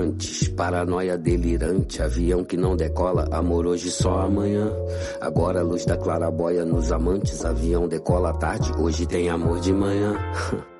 antes. Paranoia delirante, avião que não decola, amor hoje só amanhã. Agora a luz da clarabóia nos amantes, avião decola à tarde, hoje tem amor de manhã.